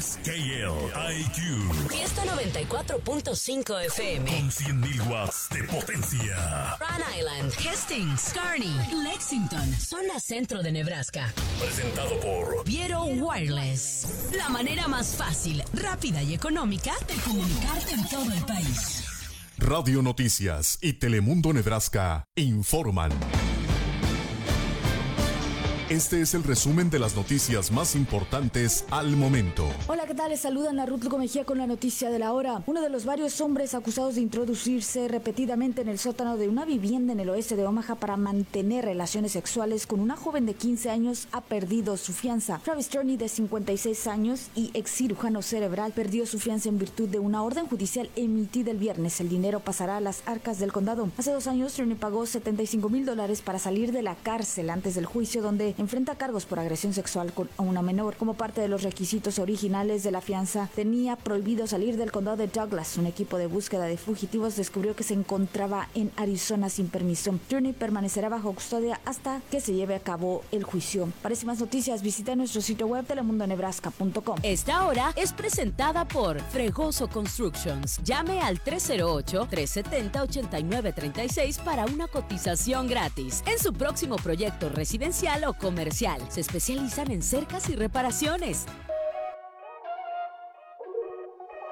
es KLIQ. Fiesta 94.5 FM. Con 100.000 watts de potencia. Rhode Island, Hastings, Kearney, Lexington, zona centro de Nebraska. Presentado por Viero Wireless. La manera más fácil, rápida y económica de comunicarte en todo el país. Radio Noticias y Telemundo Nebraska informan. Este es el resumen de las noticias más importantes al momento. Hola, ¿qué tal? Les saludan a Ruth Lugo Mejía con la noticia de la hora. Uno de los varios hombres acusados de introducirse repetidamente en el sótano de una vivienda en el oeste de Omaha para mantener relaciones sexuales con una joven de 15 años ha perdido su fianza. Travis Turney, de 56 años y ex cirujano cerebral, perdió su fianza en virtud de una orden judicial emitida el viernes. El dinero pasará a las arcas del condado. Hace 2 años, Turney pagó $75,000 para salir de la cárcel antes del juicio, donde enfrenta cargos por agresión sexual a una menor. Como parte de los requisitos originales de la fianza, tenía prohibido salir del condado de Douglas. Un equipo de búsqueda de fugitivos descubrió que se encontraba en Arizona sin permiso. Turney permanecerá bajo custodia hasta que se lleve a cabo el juicio. Para más noticias, visita nuestro sitio web telemundonebraska.com. Esta hora es presentada por Fregoso Constructions. Llame al 308-370-8936 para una cotización gratis en su próximo proyecto residencial o comercial. Se especializan en cercas y reparaciones.